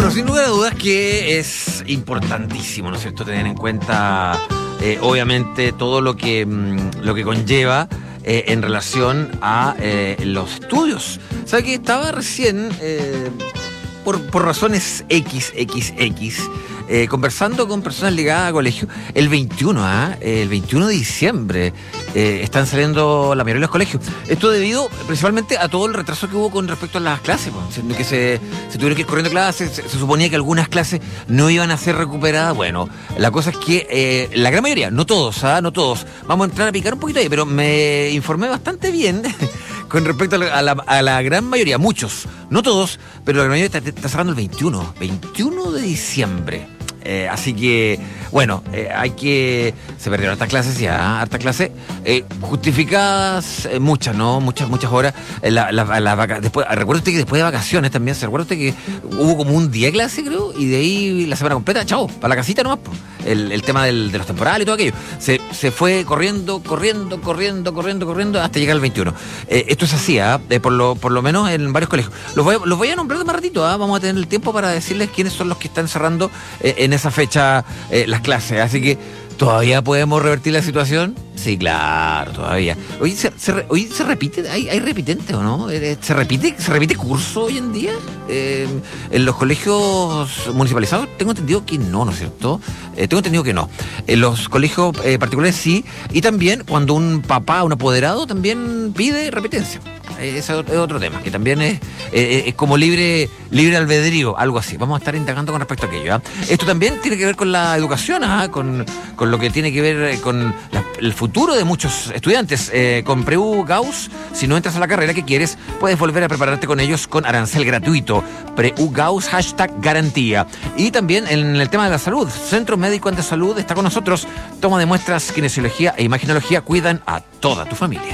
Bueno, sin lugar a dudas que es importantísimo, ¿no es cierto?, tener en cuenta, obviamente, todo lo que conlleva en relación a los estudios. ¿Sabe que estaba recién, por razones XXX, conversando con personas ligadas a colegio, el 21 de diciembre están saliendo la mayoría de los colegios. Esto debido principalmente a todo el retraso que hubo con respecto a las clases, siendo que se tuvieron que ir corriendo clases, se suponía que algunas clases no iban a ser recuperadas. Bueno, la cosa es que la gran mayoría, no todos, vamos a entrar a picar un poquito ahí, pero me informé bastante bien con respecto a la gran mayoría, muchos, no todos, pero la gran mayoría está cerrando el 21 de diciembre. Así que, bueno, se perdieron hartas clases ya, justificadas, muchas, ¿no? Muchas horas. Después, recuerda usted que después de vacaciones también, ¿se recuerda usted que hubo como un día de clase, creo? Y de ahí la semana completa, chao, para la casita nomás. El tema de los temporales y todo aquello. Se fue corriendo hasta llegar al 21. Esto es así, por lo menos en varios colegios. Los voy a nombrar de más ratito, vamos a tener el tiempo para decirles quiénes son los que están cerrando en esa fecha las clases. Así que, ¿todavía podemos revertir la situación? Sí, claro, todavía. Oye, ¿se repite? ¿Hay repitentes o no? ¿Se repite curso hoy en día? En los colegios municipalizados tengo entendido que no, ¿no es cierto? Tengo entendido que no. En los colegios particulares sí. Y también cuando un papá, un apoderado, también pide repitencia. Ese es otro tema, que también es como libre albedrío, algo así. Vamos a estar indagando con respecto a aquello. Esto también tiene que ver con la educación, con lo que tiene que ver con el futuro de muchos estudiantes. Con Preu Gauss, si no entras a la carrera que quieres, puedes volver a prepararte con ellos con arancel gratuito. Preu Gauss, #garantía. Y también en el tema de la salud, Centro Médico de Salud está con nosotros. Toma de muestras, kinesiología e imaginología cuidan a toda tu familia.